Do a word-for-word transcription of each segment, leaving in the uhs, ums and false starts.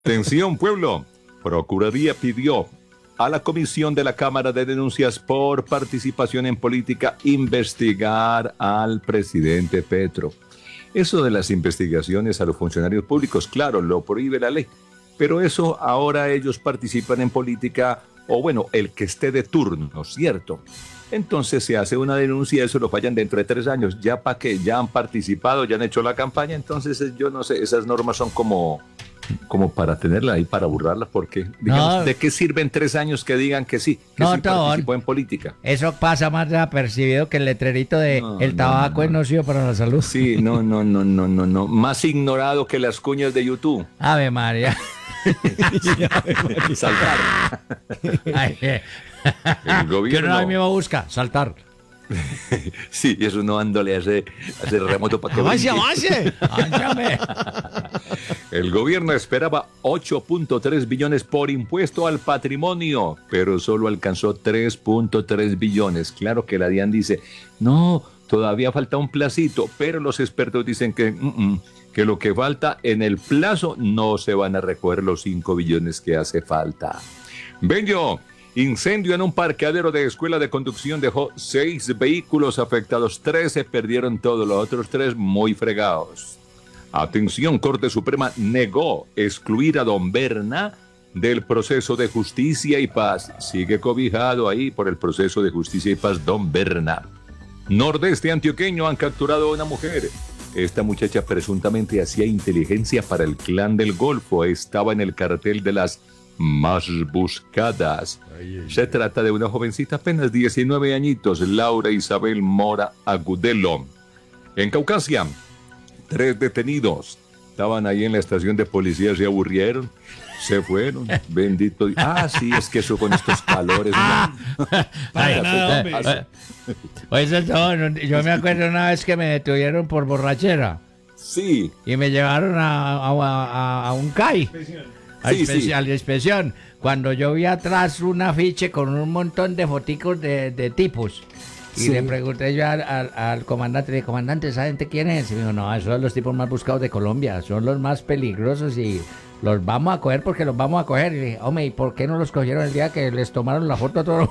Atención, pueblo. Procuraduría pidió a la Comisión de la Cámara de Denuncias por Participación en Política investigar al presidente Petro. Eso de las investigaciones a los funcionarios públicos, claro, lo prohíbe la ley. Pero eso ahora ellos participan en política, o bueno, el que esté de turno, ¿cierto? Entonces se hace una denuncia, eso lo fallan dentro de tres años. Ya para que ya han participado, ya han hecho la campaña, entonces yo no sé, esas normas son como... como para tenerla ahí, para burlarla, porque digamos, No. ¿de qué sirven tres años que digan que sí, que No, sí Tobón. participó en política? Eso pasa más desapercibido que el letrerito de No, el no, tabaco no, es no. nocivo para la salud. Sí, no, no, no, no, no, no, más ignorado que las cuñas de YouTube. Ave María. Saltar. Ay, eh. El ¿Qué gobierno. uno a mí me busca? Saltar. Sí, y eso no dándole a ese, a ese remoto para que ¡Avance, brinque. avance! ¡Ándame! El gobierno esperaba ocho punto tres billones por impuesto al patrimonio, pero solo alcanzó tres punto tres billones. Claro que la DIAN dice, no, todavía falta un placito, pero los expertos dicen que, mm, mm, que lo que falta en el plazo no se van a recoger los cinco billones que hace falta. Bello. Incendio en un parqueadero de escuela de conducción dejó seis vehículos afectados, trece perdieron todo, los otros tres muy fregados. Atención, Corte Suprema negó excluir a Don Berna del proceso de justicia y paz. Sigue cobijado ahí por el proceso de justicia y paz Don Berna. Nordeste antioqueño han capturado a una mujer. Esta muchacha presuntamente hacía inteligencia para el Clan del Golfo, estaba en el cartel de las más buscadas. Ay, ay, Se ay. trata de una jovencita apenas diecinueve añitos, Laura Isabel Mora Agudelo. En Caucasia, tres detenidos estaban ahí en la estación de policía, se aburrieron, se fueron, bendito. Ah, sí, es que eso con estos calores. No. Ay, nada, hombre. Oye, yo me acuerdo una vez que me detuvieron por borrachera. Sí. Y me llevaron a, a, a, a un C A I. A Sí, especial sí. de inspección, cuando yo vi atrás un afiche con un montón de foticos de, de tipos. Y Sí. le pregunté yo al, al, al comandante, le dije, comandante, ¿esa gente quién es? Y me dijo, no, esos son los tipos más buscados de Colombia, son los más peligrosos y los vamos a coger porque los vamos a coger. Y le dije, hombre, ¿y por qué no los cogieron el día que les tomaron la foto a todos?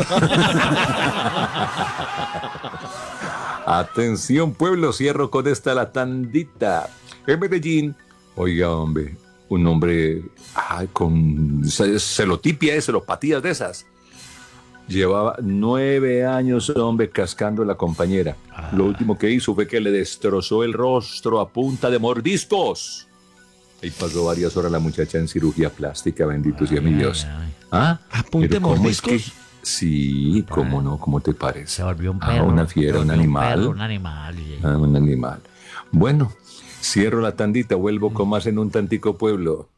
Atención, pueblo, cierro con esta la tandita. En Medellín, oiga, hombre, un hombre ay, con celotipia, celopatías de esas. Llevaba nueve años, hombre, cascando a la compañera. Ah. Lo último que hizo fue que le destrozó el rostro a punta de mordiscos. Ahí pasó varias horas la muchacha en cirugía plástica, bendito sea mi Dios. ¿Ah? ¿A punta de mordiscos? Es que, sí, cómo no, ¿cómo te parece? Se volvió un perro. Ah, una fiera, un animal. Un, perro, un animal. Sí. Ah, un animal. Bueno, cierro la tandita, vuelvo con más en un tantico pueblo.